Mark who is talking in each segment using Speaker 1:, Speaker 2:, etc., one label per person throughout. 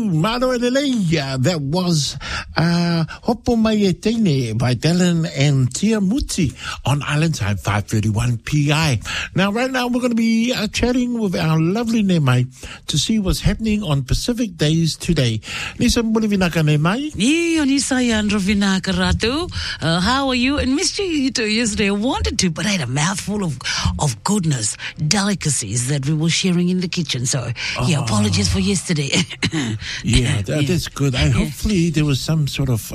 Speaker 1: Mano Elelei. That was Hopo Mai E Teine by Dylan and Tia Muti on Island Time 5:31 PI. Now, right now, we're going to be chatting with our lovely Nemai to see what's happening on Pacific Days today. Nisa Mulivinaka Nemai.
Speaker 2: Nisa Yandrovinaka Ratu. How are you? And missed you too yesterday. I wanted to, but I had a mouthful of goodness, delicacies that we were sharing in the kitchen. So, apologies for yesterday.
Speaker 1: That's good. Hopefully there was some sort of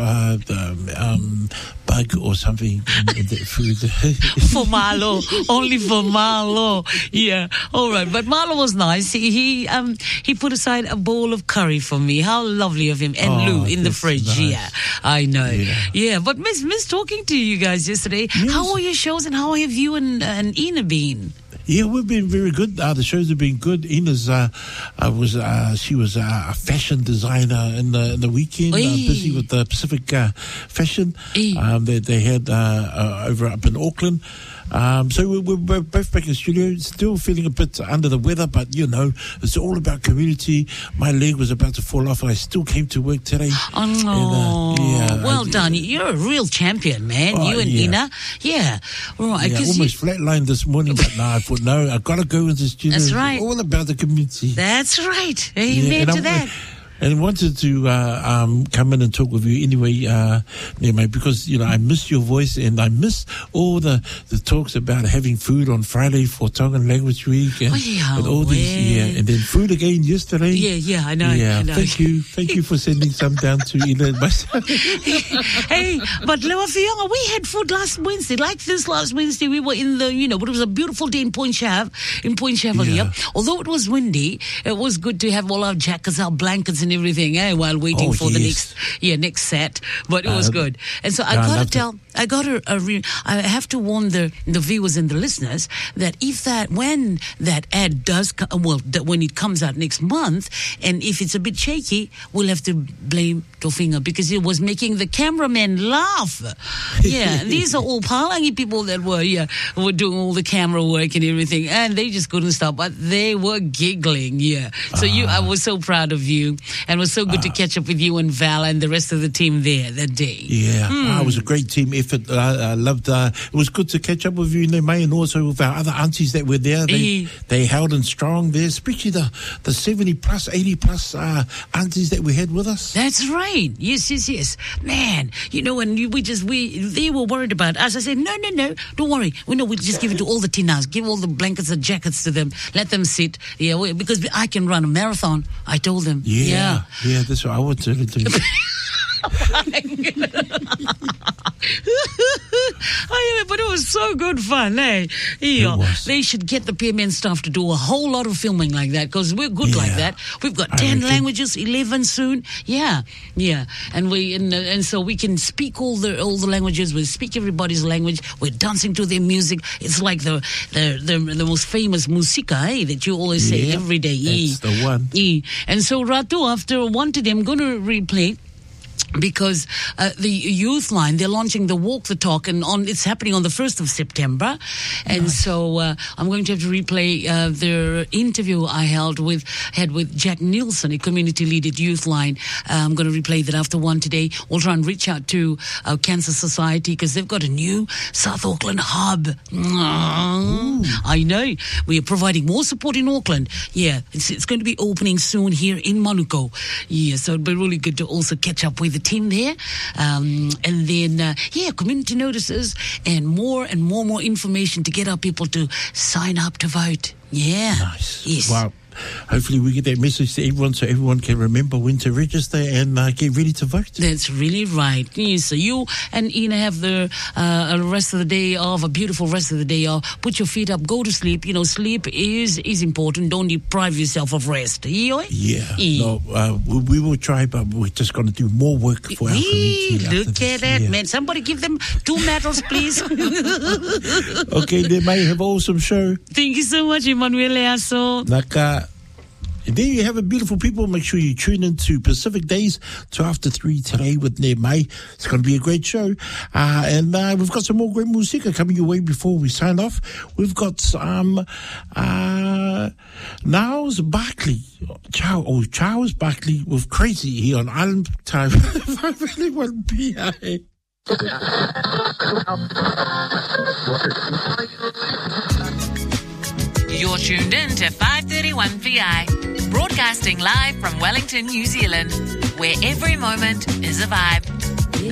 Speaker 1: bug or something in the food.
Speaker 2: For Marlo, only for Marlo. Yeah, all right. But Marlo was nice. He put aside a bowl of curry for me. How lovely of him. And Lou in the fridge. Nice. Yeah, I know. Yeah, but miss talking to you guys yesterday. Yes. How are your shows and how have you and Ina been?
Speaker 1: Yeah, we've been very good. The shows have been good. Ina's she was a fashion designer in the weekend, busy with the Pacific Fashion. They had over up in Auckland. So we're both back in the studio, still feeling a bit under the weather, but it's all about community. My leg was about to fall off and I still came to work today.
Speaker 2: Well done. You're a real champion, man. You and Ina. Yeah. Right.
Speaker 1: Yeah, almost flatlined this morning, but I thought, no, I've got to go into the studio.
Speaker 2: That's right.
Speaker 1: It's all about the community.
Speaker 2: That's right. Amen to that.
Speaker 1: And wanted to come in and talk with you anyway, because I miss your voice and I miss all the talks about having food on Friday for Tongan Language Week and all these. And then food again yesterday.
Speaker 2: Yeah, I know.
Speaker 1: Yeah,
Speaker 2: I know.
Speaker 1: Thank you for sending some down to Ina and myself.
Speaker 2: Hey, but Lewa Fionga, we had food last Wednesday. Like this last Wednesday, we were in the but it was a beautiful day in Point Chav, here. Although it was windy, it was good to have all our jackets, our blankets, and everything, while waiting for the next set. But it was good. And so I have to warn the viewers and the listeners that when that ad does when it comes out next month, and if it's a bit shaky, we'll have to blame Tofinga because it was making the cameraman laugh. Yeah, these are all Palangi people that were doing all the camera work and everything, and they just couldn't stop, but they were giggling. Yeah. So I was so proud of you, and it was so good to catch up with you and Val and the rest of the team there that day.
Speaker 1: Yeah, it was a great team effort. I loved it was good to catch up with you, Nemai, and also with our other aunties that were there. They held in strong there, especially the 70 plus, 80 plus aunties that we had with us.
Speaker 2: That's right. Yes. Man, and they were worried about us. I said, no, don't worry. We'll just give it to all the tinas, give all the blankets and jackets to them, let them sit. Yeah, because I can run a marathon. I told them.
Speaker 1: Yeah, that's what I would do.
Speaker 2: But it was so good fun, eh? They should get the PMN staff to do a whole lot of filming like that because we're good like that. We've got 10 languages, 11 soon. Yeah, and so we can speak all the languages. We speak everybody's language. We're dancing to their music. It's like the most famous musika, that you always say every day.
Speaker 1: That's the one.
Speaker 2: And so Ratu, after one today, I'm going to replay. Because the Youth Line, they're launching the Walk the Talk, and it's happening on the 1st of September. And so I'm going to have to replay the interview I had with Jack Nielsen, a community lead at Youth Line. I'm going to replay that after one today. We'll try and reach out to our Cancer Society because they've got a new South Auckland hub. I know. We are providing more support in Auckland. Yeah, it's going to be opening soon here in Manuko. Yeah, so it'd be really good to also catch up with the team there, and then community notices and more information to get our people to sign up to vote.
Speaker 1: Nice.
Speaker 2: Yes.
Speaker 1: Wow. Hopefully we get that message to everyone so everyone can remember when to register and get ready to vote.
Speaker 2: That's really right. Yes, so you and Ina have the rest of the day off, a beautiful rest of the day off. Put your feet up, go to sleep. Sleep is important. Don't deprive yourself of rest.
Speaker 1: No, we will try, but we're just going to do more work for our community.
Speaker 2: Look at that, man. Somebody give them 2 medals, please.
Speaker 1: Okay, they may have an awesome show.
Speaker 2: Thank you so much, Emanuele Aso.
Speaker 1: Naka. And there you have it, beautiful people. Make sure you tune in to Pacific Days 12 to 3 today with Nemai. It's going to be a great show. And we've got some more great music coming your way before we sign off. We've got some Now's Barkley. Charles Barkley with Crazy here on Island Time. 581 PI.
Speaker 3: You're tuned in to 531 PI, broadcasting live from Wellington, New Zealand, where every moment is a vibe.